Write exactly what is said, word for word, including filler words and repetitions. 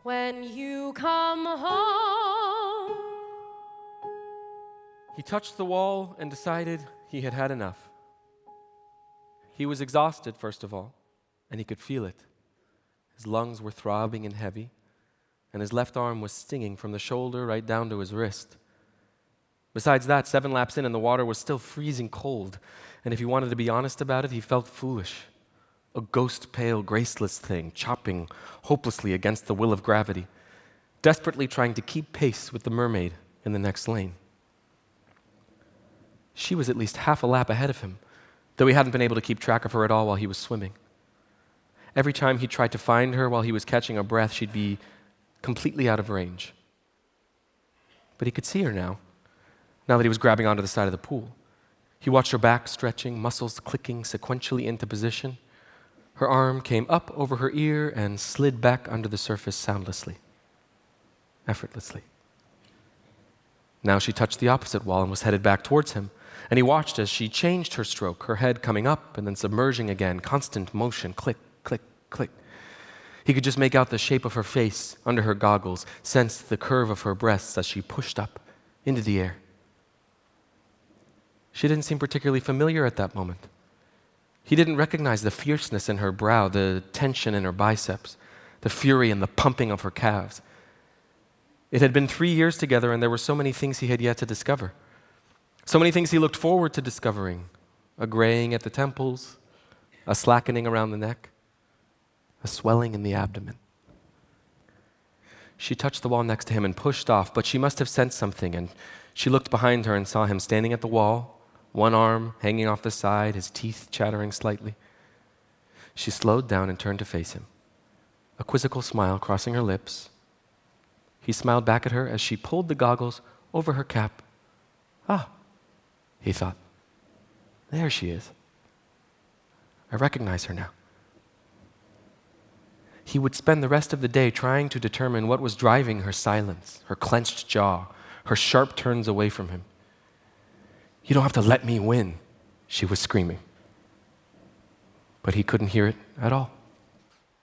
when you come home. He touched the wall and decided he had had enough. He was exhausted, first of all, and he could feel it. His lungs were throbbing and heavy, and his left arm was stinging from the shoulder right down to his wrist. Besides that, seven laps in and the water was still freezing cold, and if he wanted to be honest about it, he felt foolish. A ghost-pale, graceless thing, chopping hopelessly against the will of gravity, desperately trying to keep pace with the mermaid in the next lane. She was at least half a lap ahead of him, though he hadn't been able to keep track of her at all while he was swimming. Every time he tried to find her while he was catching a breath, she'd be completely out of range. But he could see her now, now that he was grabbing onto the side of the pool. He watched her back stretching, muscles clicking sequentially into position. Her arm came up over her ear and slid back under the surface soundlessly, effortlessly. Now she touched the opposite wall and was headed back towards him, and he watched as she changed her stroke, her head coming up and then submerging again, constant motion, click, click, click. He could just make out the shape of her face under her goggles, sense the curve of her breasts as she pushed up into the air. She didn't seem particularly familiar at that moment. He didn't recognize the fierceness in her brow, the tension in her biceps, the fury and the pumping of her calves. It had been three years together, and there were so many things he had yet to discover. So many things he looked forward to discovering. A graying at the temples, a slackening around the neck, a swelling in the abdomen. She touched the wall next to him and pushed off, but she must have sensed something, and she looked behind her and saw him standing at the wall, one arm hanging off the side, his teeth chattering slightly. She slowed down and turned to face him, a quizzical smile crossing her lips. He smiled back at her as she pulled the goggles over her cap. Ah, he thought, there she is. I recognize her now. He would spend the rest of the day trying to determine what was driving her silence, her clenched jaw, her sharp turns away from him. You don't have to let me win, she was screaming. But he couldn't hear it at all.